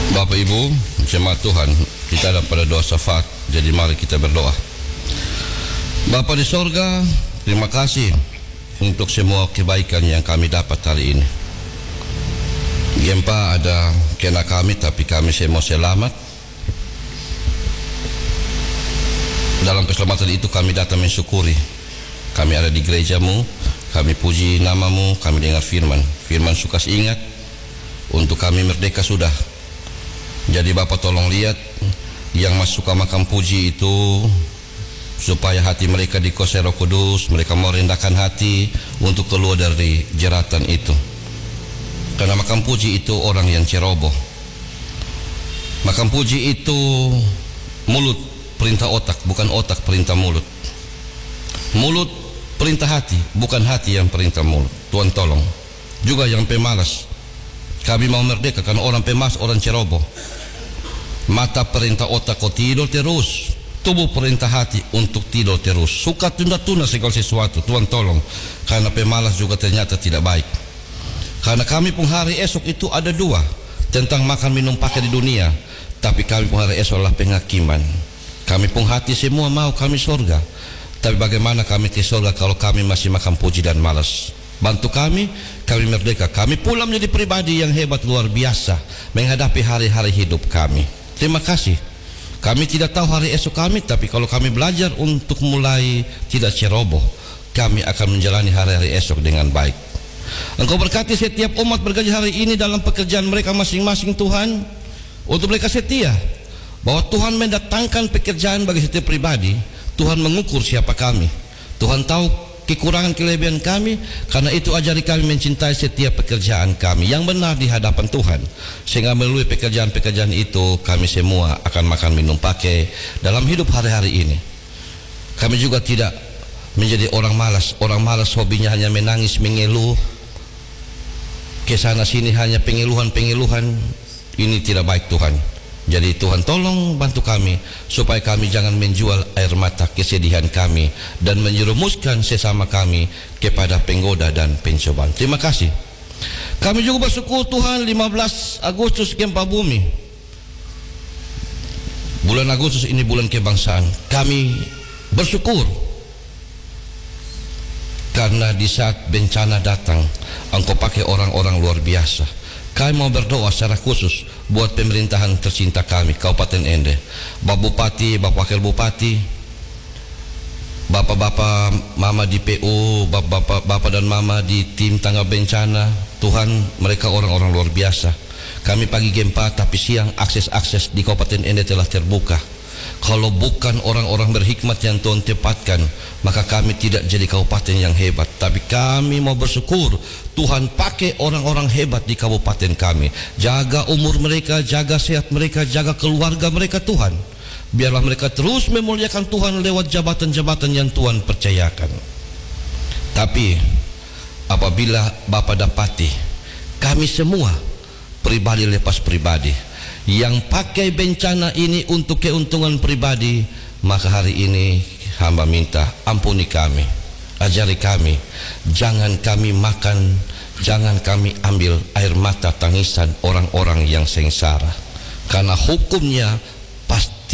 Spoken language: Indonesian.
Bapak Ibu, jemaat Tuhan, kita ada pada doa syafaat. Jadi mari kita berdoa. Bapa di sorga, terima kasih untuk semua kebaikan yang kami dapat hari ini. Gempa ada kena kami, tapi kami semua selamat. Dalam keselamatan itu kami datang mensyukuri. Kami ada di gerejamu, kami puji namamu, kami dengar firman. Firman suka ingat, untuk kami merdeka sudah. Jadi Bapak tolong lihat yang masuk ke makam puji itu, supaya hati mereka dikuasai Roh Kudus, mereka mau rendahkan hati untuk keluar dari jeratan itu. Karena makam puji itu orang yang ceroboh. Makam puji itu mulut perintah otak, bukan otak perintah mulut. Mulut perintah hati, bukan hati yang perintah mulut. Tuhan tolong. Juga yang pemalas. Kami mau merdeka karena orang pemalas, orang ceroboh. Mata perintah otak kau tidur terus, tubuh perintah hati untuk tidur terus. Suka tunda-tunda segala sesuatu. Tuhan tolong, karena pemalas juga ternyata tidak baik. Karena kami pun hari esok itu ada dua, tentang makan minum pakai di dunia. Tapi kami pun hari esok adalah penghakiman. Kami pun hati semua mau kami surga. Tapi bagaimana kami ke surga kalau kami masih makan puji dan malas? Bantu kami merdeka. Kami pula menjadi pribadi yang hebat luar biasa menghadapi hari-hari hidup kami. Terima kasih. Kami tidak tahu hari esok kami, tapi kalau kami belajar untuk mulai tidak ceroboh, kami akan menjalani hari-hari esok dengan baik. Engkau berkati setiap umat bergaji hari ini dalam pekerjaan mereka masing-masing, Tuhan. Untuk mereka setia, bahwa Tuhan mendatangkan pekerjaan bagi setiap pribadi. Tuhan mengukur siapa kami. Tuhan tahu kekurangan kelebihan kami, karena itu ajari kami mencintai setiap pekerjaan kami yang benar di hadapan Tuhan, sehingga melalui pekerjaan-pekerjaan itu kami semua akan makan minum pakai dalam hidup hari-hari ini. Kami juga tidak menjadi orang malas. Orang malas hobinya hanya menangis, mengeluh, kesana sini hanya pengeluhan-pengeluhan. Ini tidak baik, Tuhan. Jadi Tuhan tolong bantu kami supaya kami jangan menjual air mata kesedihan kami dan menjerumuskan sesama kami kepada penggoda dan pencobaan. Terima kasih. Kami juga bersyukur Tuhan, 15 Agustus gempa bumi. Bulan Agustus ini bulan kebangsaan. Kami bersyukur karena di saat bencana datang, Engkau pakai orang-orang luar biasa. Kami mau berdoa secara khusus buat pemerintahan tercinta kami, Kabupaten Ende. Bapak Bupati, Bapak Wakil Bupati, Bapak-bapak Mama di PU, Bapak dan Mama di tim tangga bencana. Tuhan, mereka orang-orang luar biasa. Kami pagi gempa, tapi siang akses-akses di Kabupaten Ende telah terbuka. Kalau bukan orang-orang berhikmat yang Tuhan tempatkan, maka kami tidak jadi kabupaten yang hebat. Tapi kami mau bersyukur Tuhan pakai orang-orang hebat di kabupaten kami. Jaga umur mereka, jaga sehat mereka, jaga keluarga mereka, Tuhan. Biarlah mereka terus memuliakan Tuhan lewat jabatan-jabatan yang Tuhan percayakan. Tapi apabila Bapa dapati kami semua pribadi lepas pribadi yang pakai bencana ini untuk keuntungan pribadi, maka hari ini hamba minta ampuni kami, ajari kami, jangan kami makan, jangan kami ambil air mata tangisan orang-orang yang sengsara, karena hukumnya